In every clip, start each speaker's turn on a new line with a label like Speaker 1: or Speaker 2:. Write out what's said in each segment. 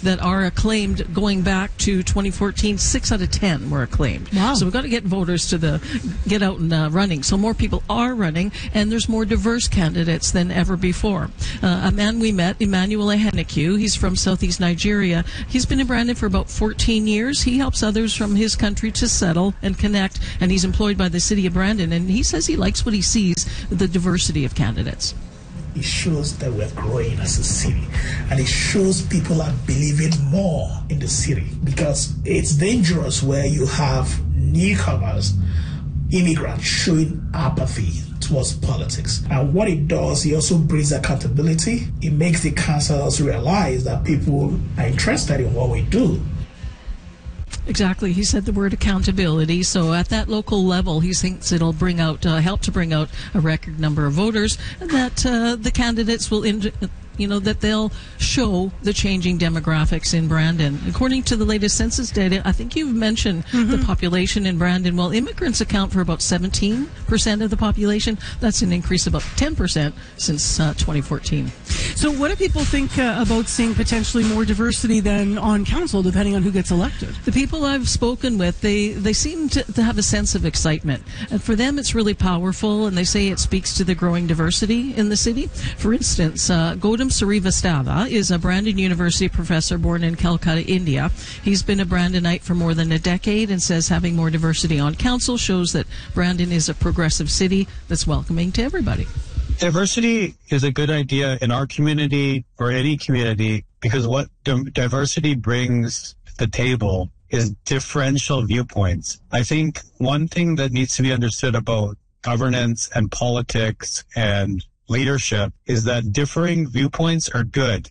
Speaker 1: that are acclaimed going back to 2014. 6 out of 10 were acclaimed.
Speaker 2: Wow.
Speaker 1: So we've got to get voters to get out and running. So more people are running, and there's more diverse candidates than ever before. A man we met, Emmanuel Ehenekwu, he's from Southeast Nigeria. He's been in Brandon for about 14 years. He helps others from his country to settle and connect, and he's employed by the city of Brandon, and he says he likes what he sees, the diversity of candidates.
Speaker 3: It shows that we're growing as a city, and it shows people are believing more in the city, because it's dangerous where you have newcomers, immigrants showing apathy towards politics. And what it does, it also brings accountability. It makes the councillors realize that people are interested in what we do.
Speaker 1: Exactly. He said the word accountability. So at that local level, he thinks it'll bring out, help to bring out a record number of voters, and that the candidates will, that they'll show the changing demographics in Brandon. According to the latest census data, I think you've mentioned the population in Brandon. Well, immigrants account for about 17% of the population. That's an increase of about 10% since 2014.
Speaker 2: So what do people think about seeing potentially more diversity than on council, depending on who gets elected?
Speaker 1: The people I've spoken with, they seem to have a sense of excitement. And for them, it's really powerful, and they say it speaks to the growing diversity in the city. For instance, Gautam Srivastava is a Brandon University professor born in Calcutta, India. He's been a Brandonite for more than a decade and says having more diversity on council shows that Brandon is a progressive city that's welcoming to everybody.
Speaker 4: Diversity is a good idea in our community or any community, because what diversity brings to the table is differential viewpoints. I think one thing that needs to be understood about governance and politics and leadership is that differing viewpoints are good.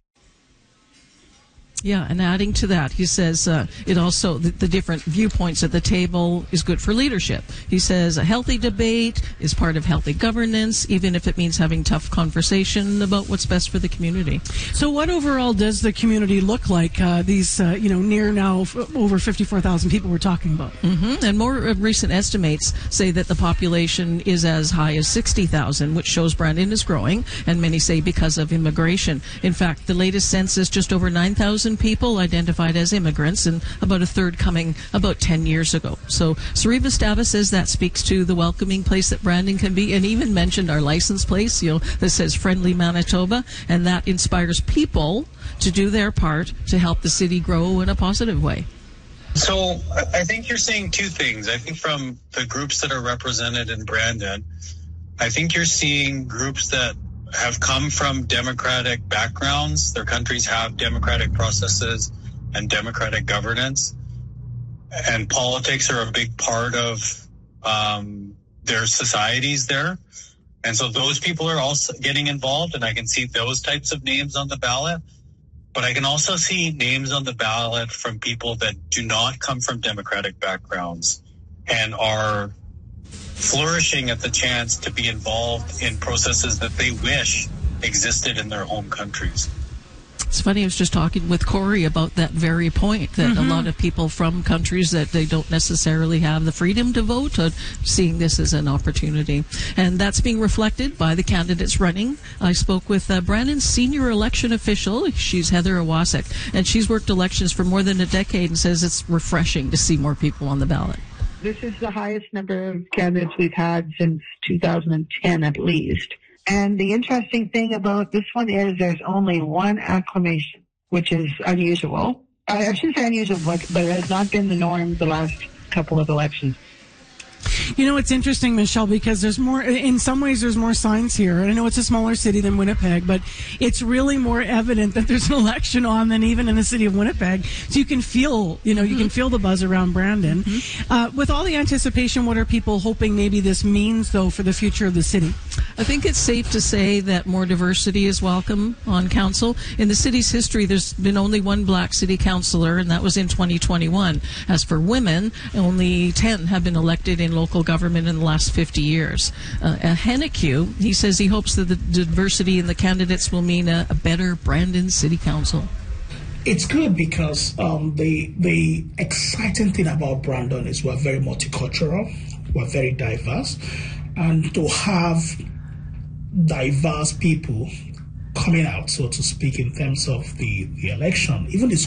Speaker 1: Yeah, and adding to that, he says it also, the different viewpoints at the table is good for leadership. He says a healthy debate is part of healthy governance, even if it means having tough conversation about what's best for the community.
Speaker 2: So what overall does the community look like, these, near now over 54,000 people we're talking about?
Speaker 1: And more recent estimates say that the population is as high as 60,000, which shows Brandon is growing, and many say because of immigration. In fact, the latest census, just over 9,000 people identified as immigrants, and about a third coming about 10 years ago. So Srivastava says that speaks to the welcoming place that Brandon can be, and even mentioned our license plate, that says Friendly Manitoba, and that inspires people to do their part to help the city grow in a positive way.
Speaker 4: So I think you're saying two things. I think from the groups that are represented in Brandon, I think you're seeing groups that have come from democratic backgrounds. Their countries have democratic processes and democratic governance, and politics are a big part of their societies there. And so those people are also getting involved, and I can see those types of names on the ballot. But I can also see names on the ballot from people that do not come from democratic backgrounds and are flourishing at the chance to be involved in processes that they wish existed in their home countries.
Speaker 1: It's funny, I was just talking with Corey about that very point, that a lot of people from countries that they don't necessarily have the freedom to vote are seeing this as an opportunity. And that's being reflected by the candidates running. I spoke with Brandon's senior election official. She's Heather Awasek, and she's worked elections for more than a decade and says it's refreshing to see more people on the ballot.
Speaker 5: This is the highest number of candidates we've had since 2010 at least. And the interesting thing about this one is there's only one acclamation, which is unusual. I shouldn't say unusual, but it has not been the norm the last couple of elections.
Speaker 2: It's interesting, Michelle, because there's more, in some ways there's more signs here. I know it's a smaller city than Winnipeg, but it's really more evident that there's an election on than even in the city of Winnipeg. So you can feel, you can feel the buzz around Brandon. With all the anticipation, what are people hoping maybe this means, though, for the future of the city?
Speaker 1: I think it's safe to say that more diversity is welcome on council. In the city's history, there's been only one black city councillor, and that was in 2021. As for women, only 10 have been elected in local government in the last 50 years. Ehenekwu, he says he hopes that the diversity in the candidates will mean a better Brandon City Council.
Speaker 3: It's good because the exciting thing about Brandon is we're very multicultural, we're very diverse, and to have diverse people coming out, so to speak, in terms of the election, even the